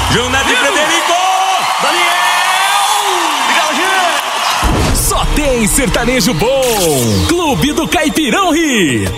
Junete Frederico! Só tem sertanejo bom. Clube do Caipirão Hits.